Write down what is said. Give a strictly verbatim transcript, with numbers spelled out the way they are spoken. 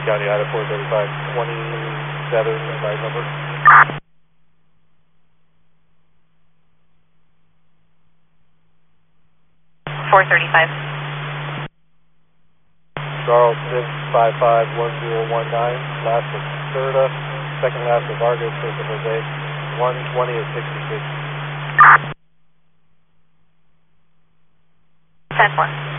County, Idaho four thirty-five twenty-seven, advise number. four thirty-five. Charles six five five one zero one nine, last of Serta, second last of Vargas, first of Jose, one twenty at sixty-six. ten four.